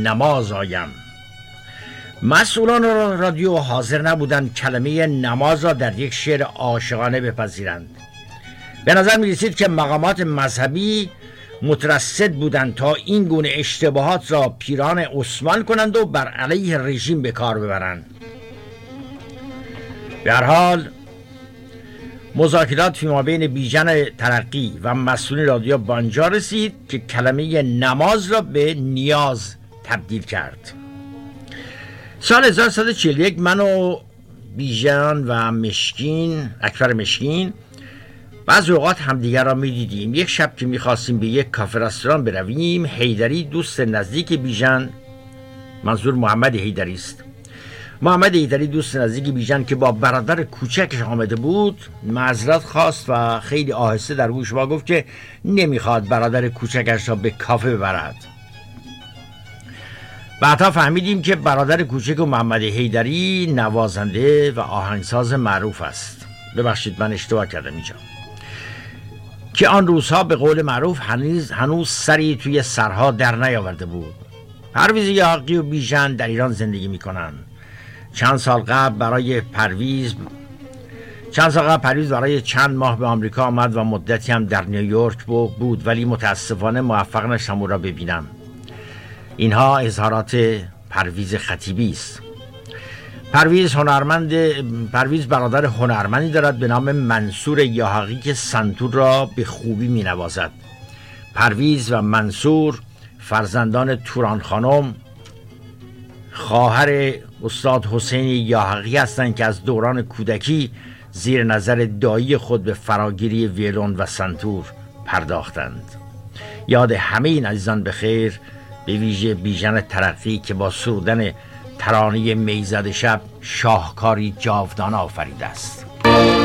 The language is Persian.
نماز آیم. مسئولان رادیو حاضر نبودند کلمه نماز را در یک شعر عاشقانه بپذیرند. به نظر می رسید که مقامات مذهبی مترصد بودند تا این گونه اشتباهات را پیران عثمان کنند و بر علیه رژیم به کار ببرند. به هر حال مذاکرات فیما بین بیژن ترقی و مسئولین رادیو به آنجا رسید که کلمه نماز را به نیاز تبدیل کرد. سال 1141 من و بیژن و مشکین، اکبر مشکین، بعضی اوقات همدیگر را می دیدیم. یک شب که می خواستیم به یک کافه رستوران برویم، حیدری دوست نزدیک بیژن، منظور محمد حیدری است، محمد حیدری دوست نزدیک بیژن که با برادر کوچکش آمده بود، معذرت خواست و خیلی آهسته در گوش ما گفت که نمیخواد برادر کوچکش را به کافه ببرد. بعدا فهمیدیم که برادر کوچک و محمد حیدری نوازنده و آهنگساز معروف است. ببخشید من اشتباه کردم اینجا. که آن روزها به قول معروف هنوز سری توی سرها در نیاورده بود. پرویز یاغی و بیژن در ایران زندگی میکنند. چند سال قبل پرویز برای چند ماه به آمریکا آمد و مدتی هم در نیویورک بود، ولی متاسفانه موفق نشدم او را ببینم. اینها اظهارات پرویز خطیبی است. پرویز برادر هنرمندی دارد به نام منصور یاحقی که سنتور را به خوبی می نوازد. پرویز و منصور فرزندان توران خانم، خواهر استاد حسین یاحقی هستند که از دوران کودکی زیر نظر دایی خود به فراگیری ویولن و سنتور پرداختند. یاد همه این عزیزان بخیر، به ویژه بیژن ترقی که با سرودن ترانه میزد شب شاهکاری جاودانه آفریده است.